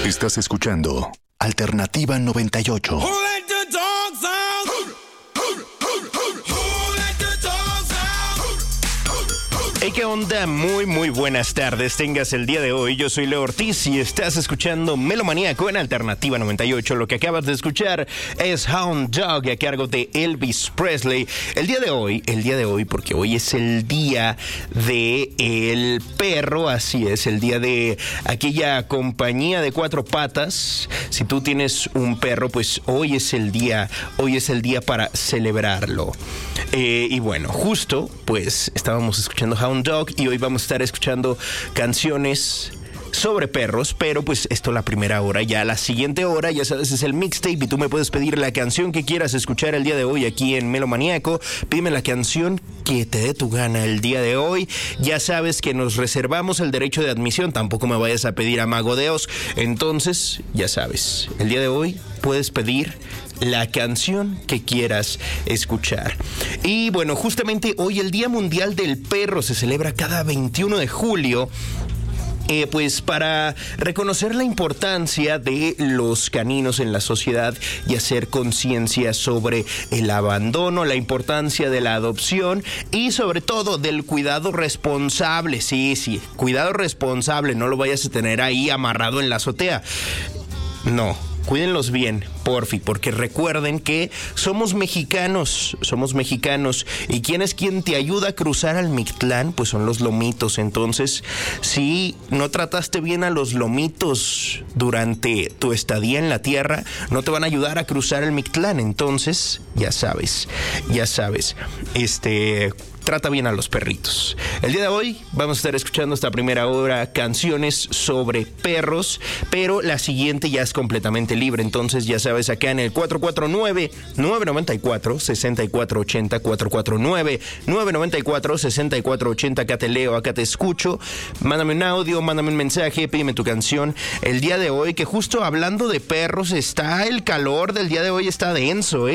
Estás escuchando Alternativa 98. Who let the dogs out? Who let the dogs out? Hey, ¿qué onda? Muy buenas tardes. Tengas el día de hoy. Yo soy Leo Ortiz y estás escuchando Melomaníaco en Alternativa 98. Lo que acabas de escuchar es Hound Dog a cargo de Elvis Presley. El día de hoy, porque hoy es el día de el perro, así es, el día de aquella compañía de cuatro patas. Si tú tienes un perro, pues hoy es el día para celebrarlo. Y bueno, justo, pues estábamos escuchando Hound Dog y hoy vamos a estar escuchando canciones sobre perros, pero pues esto la primera hora. Ya la siguiente hora, ya sabes, es el mixtape y tú me puedes pedir la canción que quieras escuchar el día de hoy aquí en Melomaníaco. Pídeme la canción que te dé tu gana el día de hoy. Ya sabes que nos reservamos el derecho de admisión, tampoco me vayas a pedir a Mago de Oz. Entonces, ya sabes, el día de hoy puedes pedir la canción que quieras escuchar. Y bueno, justamente hoy el Día Mundial del Perro se celebra cada 21 de julio. Pues para reconocer la importancia de los caninos en la sociedad y hacer conciencia sobre el abandono, la importancia de la adopción y sobre todo del cuidado responsable. Sí, cuidado responsable, no lo vayas a tener ahí amarrado en la azotea. No. Cuídenlos bien, porfi, porque recuerden que somos mexicanos. ¿Y quién es quien te ayuda a cruzar al Mictlán? Pues son los lomitos. Entonces, si no trataste bien a los lomitos durante tu estadía en la tierra, no te van a ayudar a cruzar el Mictlán. Entonces, ya sabes. Trata bien a los perritos. El día de hoy vamos a estar escuchando esta primera hora canciones sobre perros, pero la siguiente ya es completamente libre. Entonces ya sabes, acá en el 449-994-6480, 449-994-6480, acá te leo, acá te escucho. Mándame un audio, mándame un mensaje, pídeme tu canción. El día de hoy, que justo hablando de perros, el calor del día de hoy está denso,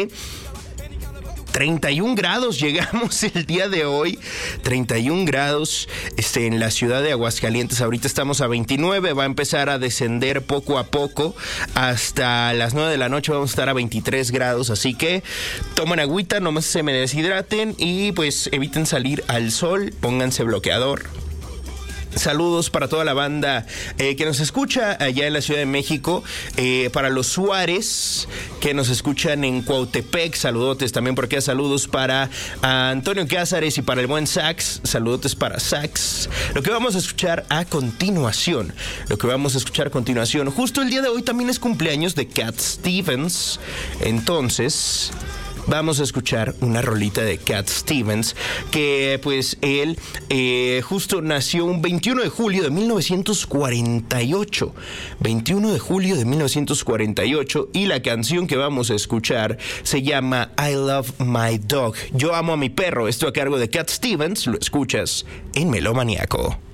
31 grados llegamos el día de hoy, 31 grados en la ciudad de Aguascalientes. Ahorita estamos a 29, va a empezar a descender poco a poco. Hasta las 9 de la noche vamos a estar a 23 grados, así que tomen agüita, nomás se me deshidraten y pues eviten salir al sol, pónganse bloqueador. Saludos para toda la banda que nos escucha allá en la Ciudad de México, para los Suárez que nos escuchan en Cuautepec, saludotes también por acá, saludos para Antonio Cázares y para el buen Sax, saludotes para Sax. Lo que vamos a escuchar a continuación, justo el día de hoy también es cumpleaños de Cat Stevens, entonces vamos a escuchar una rolita de Cat Stevens, que pues él justo nació un 21 de julio de 1948. 21 de julio de 1948 y la canción que vamos a escuchar se llama I Love My Dog. Yo amo a mi perro. Esto a cargo de Cat Stevens. Lo escuchas en Melomaníaco.